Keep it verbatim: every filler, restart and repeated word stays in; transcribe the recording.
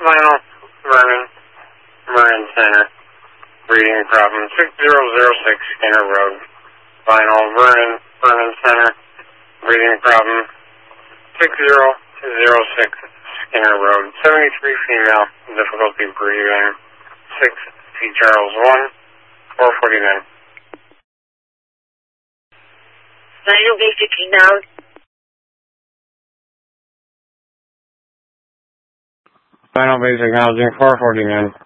Vinyl, Vernon, Marin Center. Breathing problem, six zero zero six Skinner Road. Vinyl, Vernon, Vernon Center. Breathing problem, six zero zero six Skinner Road. seventy-three female, difficulty breathing. six C Charles one, four forty-nine. Vinyl basic now. Final basic housing, four forty-nine.